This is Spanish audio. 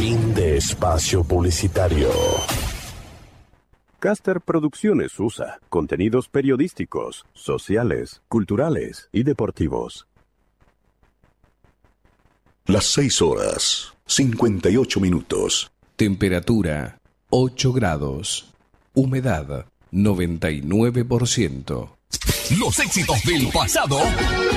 Fin de espacio publicitario. Caster Producciones USA contenidos periodísticos, sociales, culturales y deportivos. Las 6:58. Temperatura 8 grados. Humedad 99%. Los éxitos del pasado